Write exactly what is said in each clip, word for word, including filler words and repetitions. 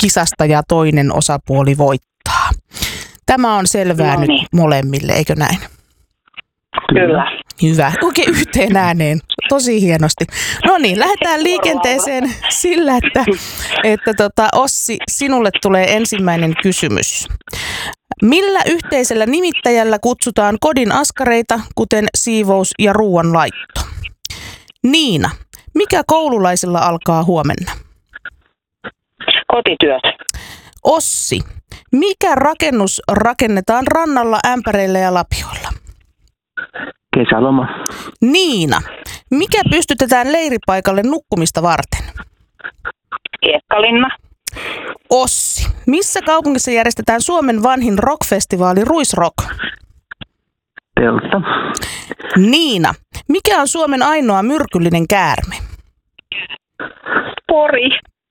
kisasta ja toinen osapuoli voittaa. Tämä on selvää No nyt niin. molemmille, eikö näin? Kyllä. Hyvä. Oikein yhteen ääneen. Tosi hienosti. No niin, lähdetään liikenteeseen sillä, että, että tota, Ossi, sinulle tulee ensimmäinen kysymys. Millä yhteisellä nimittäjällä kutsutaan kodin askareita, kuten siivous ja ruoanlaitto? Niina, mikä koululaisilla alkaa huomenna? Kotityöt. Ossi, mikä rakennus rakennetaan rannalla, ämpäreillä ja lapioilla? Kesäloma. Niina, mikä pystytetään leiripaikalle nukkumista varten? Kiekkalinna. Ossi, missä kaupungissa järjestetään Suomen vanhin rockfestivaali Ruisrock? Teltta. Niina, mikä on Suomen ainoa myrkyllinen käärme? Pori.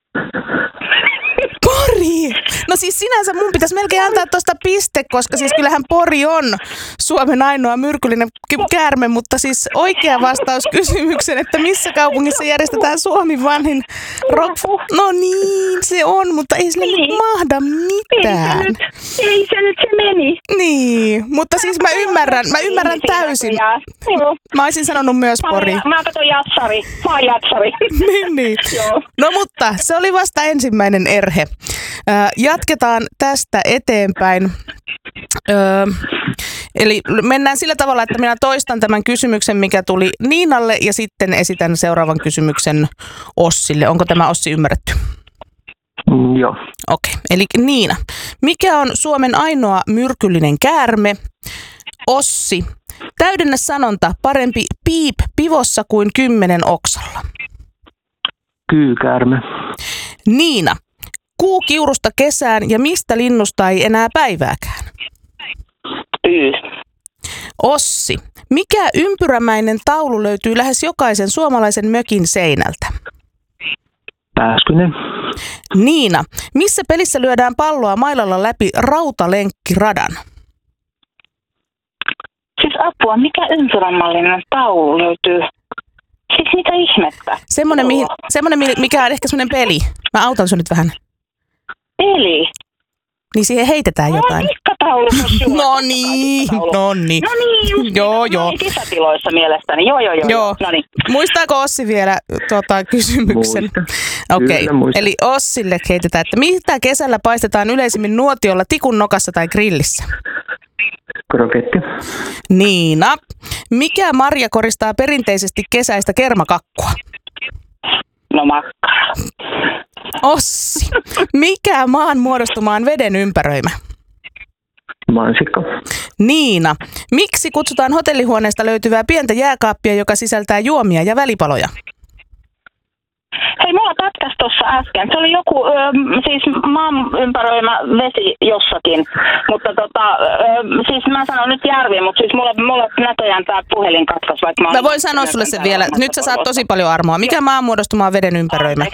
Pori! No siis sinänsä mun pitäisi melkein antaa tuosta piste, koska siis kyllähän Pori on Suomen ainoa myrkyllinen käärme, mutta siis oikea vastaus kysymykseen, että missä kaupungissa järjestetään Suomen vanhin rock... No niin, se on, mutta ei sille nyt mahda mitään. Ei se nyt, ei se nyt se meni. Niin, mutta siis mä ymmärrän, mä ymmärrän täysin. Mä olisin sanonut myös Pori. Mä katson jatsari, mä oon jatsari. Niin, niin. Joo. No mutta se oli vasta ensimmäinen erhe. Äh, jatketaan tästä eteenpäin. Öö, eli mennään sillä tavalla, että minä toistan tämän kysymyksen, mikä tuli Niinalle, ja sitten esitän seuraavan kysymyksen Ossille. Onko tämä, Ossi, ymmärretty? Mm, joo. Okei, okay. Eli Niina, mikä on Suomen ainoa myrkyllinen käärme? Ossi, täydennä sanonta, parempi piip pivossa kuin kymmenen oksalla. Kyykäärme. Niina, kuu kiurusta kesään ja mistä linnusta ei enää päivääkään? Pyy. Ossi, mikä ympyrämäinen taulu löytyy lähes jokaisen suomalaisen mökin seinältä? Pääskynen. Niina, missä pelissä lyödään palloa mailalla läpi rautalenkkiradan? Siis apua, mikä ympyränmallinen taulu löytyy? Siis mitä ihmettä? Semmoinen, mihin, semmoinen mikä on ehkä semmoinen peli. Mä autan sun nyt vähän. Peli? Niin siihen heitetään jotain. No niin, no niin. No niin, just joo, niin. joo. No kisätiloissa mielestäni. Joo, joo, joo. joo. No niin. Muistaako Ossi vielä tuota, kysymyksen? Okei, okay. Eli Ossille heitetään, että mitä kesällä paistetaan yleisimmin nuotiolla, tikun nokassa tai grillissä? Kroketti. Niina, mikä marja koristaa perinteisesti kesäistä kermakakkua? No makkara. Ossi, mikä maan muodostumaan veden ympäröimä? Mansikka. Niina, miksi kutsutaan hotellihuoneesta löytyvää pientä jääkaappia, joka sisältää juomia ja välipaloja? Hei, mulla pätkäs tuossa äsken. Se oli joku, ö, siis maan ympäröimä vesi jossakin, mutta tota, ö, siis mä sanon nyt järvi, mutta siis mulla, mulla näköjään tää puhelin katkas, vaikka mä... Mä voin sanoa sulle sen vielä. Nyt sä saat tosi paljon armoa. Mikä maan muodostumaan veden ympäröimä?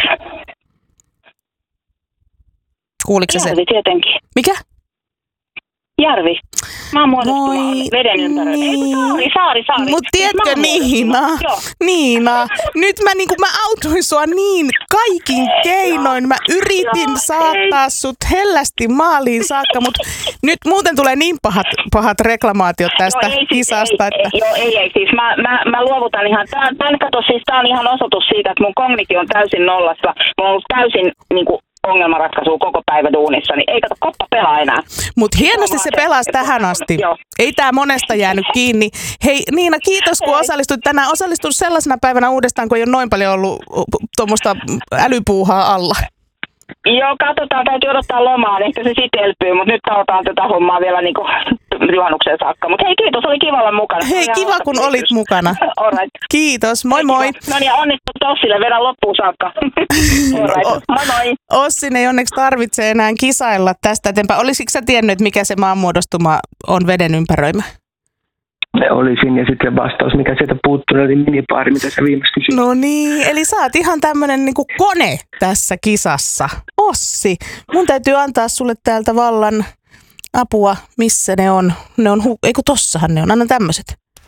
Kuuliko se? Järvi tietenkin. Mikä? Järvi. Maan muodostumaan veden ympäröimä. Niin. Ei, saari, saari, saari. Mut tiedätkö, Niina, Niina, nyt mä niinku, mä autoin sua niin kaikin keinoin. Mä yritin Joo, saattaa ei. sut hellästi maaliin saakka, mut nyt muuten tulee niin pahat, pahat reklamaatiot tästä joo, ei, kisasta. Ei, että... ei, joo, ei, ei. Siis mä, mä, mä luovutan ihan, tän, tän kato, siis tää on ihan osoitus siitä, että mun kognitio on täysin nollassa. Mulla on ollut täysin niinku ongelmanratkaisua koko päivä duunissa, niin ei kato, koppa pelaa enää. Mut hienosti se pelasi tähän asti. Joo. Ei tää monesta jäänyt kiinni. Hei Niina, kiitos kun osallistuit tänään. Osallistun sellaisena päivänä uudestaan, kun ei ole noin paljon ollut tuommoista älypuuhaa alla. Joo, katsotaan, täytyy odottaa lomaan, ehkä se sitten elpyy, mutta nyt aloitetaan tätä hommaa vielä niin kuin juhannukseen saakka. Mutta hei, kiitos, oli kiva olla mukana. Hei, kiva kun kiitos. Olit mukana. Alright. Kiitos, moi moi. No niin, ja onnittelut Ossille, vedän loppuun saakka. Alright. Moi moi. Ossin ei onneksi tarvitse enää kisailla tästä eteenpäin. Olisitko sä tiennyt, että mikä se maanmuodostuma on veden ympäröimä? Olisin, ja sitten vastaus, mikä sieltä puuttuu, oli minipaari, mitä sä viimeksi kysyit. No niin, eli sä oot ihan tämmönen niinku kone tässä kisassa. Ossi, mun täytyy antaa sulle täältä vallan apua, missä ne on. Ne on, hu- eiku tossahan ne on, anna tämmöset.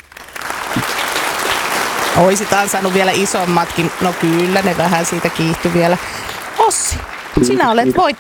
Oisit ansainnut vielä isommatkin. No kyllä, ne vähän siitä kiihtyi vielä. Ossi, sinä olet voittanut.